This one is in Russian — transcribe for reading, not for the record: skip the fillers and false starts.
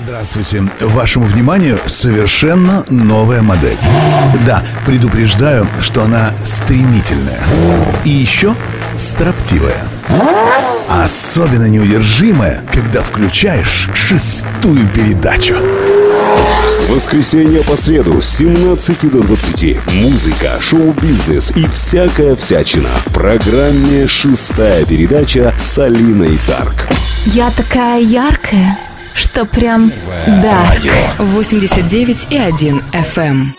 Здравствуйте. Вашему вниманию совершенно новая модель. Да, предупреждаю, что она стремительная. И еще строптивая. Особенно неудержимая, когда включаешь 6-ю передачу. С воскресенья по среду с 17 до 20. Музыка, шоу-бизнес и всякая всячина. В программе «6-я передача» с Алиной Дарк. Я такая яркая, что прям... Да. 89,1 FM.